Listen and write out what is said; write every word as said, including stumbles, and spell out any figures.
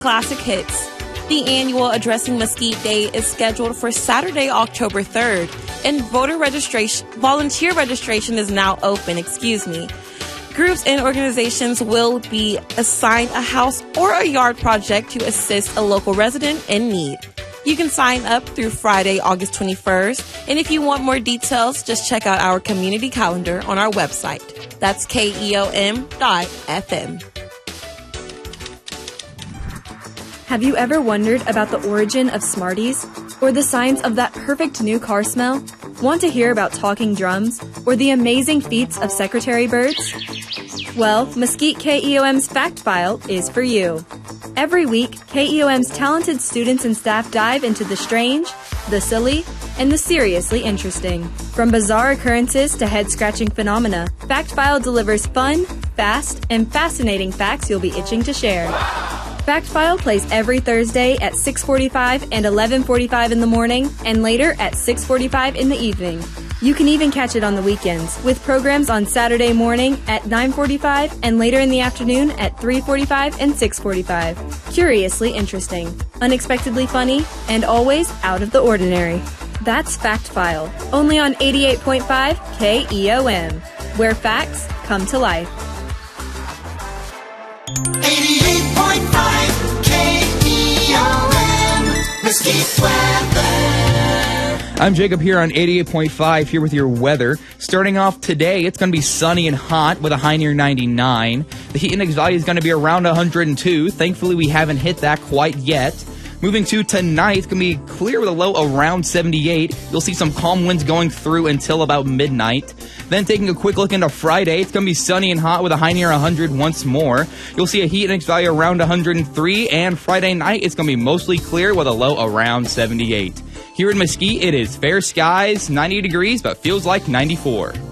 Classic Hits. The annual Addressing Mesquite Day is scheduled for Saturday, October third, and voter registration, volunteer registration is now open, excuse me. Groups and organizations will be assigned a house or a yard project to assist a local resident in need. You can sign up through Friday, August twenty-first, and if you want more details, just check out our community calendar on our website. That's K E O M dot F M. Have you ever wondered about the origin of Smarties? Or the science of that perfect new car smell? Want to hear about talking drums? Or the amazing feats of secretary birds? Well, Mesquite K E O M's Fact File is for you. Every week, K E O M's talented students and staff dive into the strange, the silly, and the seriously interesting. From bizarre occurrences to head-scratching phenomena, Fact File delivers fun, fast, and fascinating facts you'll be itching to share. Fact File plays every Thursday at six forty-five and eleven forty-five in the morning, and later at six forty-five in the evening. You can even catch it on the weekends, with programs on Saturday morning at nine forty-five and later in the afternoon at three forty-five and six forty-five. Curiously interesting, unexpectedly funny, and always out of the ordinary. That's Fact File, only on eighty-eight point five K E O M, where facts come to life. eighty-eight point five K E O M, Mesquite Weather. I'm Jacob here on eighty-eight point five, here with your weather. Starting off today, it's going to be sunny and hot with a high near ninety-nine. The heat index value is going to be around one hundred two. Thankfully, we haven't hit that quite yet. Moving to tonight, it's going to be clear with a low around seventy-eight. You'll see some calm winds going through until about midnight. Then taking a quick look into Friday, it's going to be sunny and hot with a high near one hundred once more. You'll see a heat index value around one hundred three, and Friday night, it's going to be mostly clear with a low around seventy-eight. Here in Mesquite, it is fair skies, ninety degrees, but feels like ninety-four.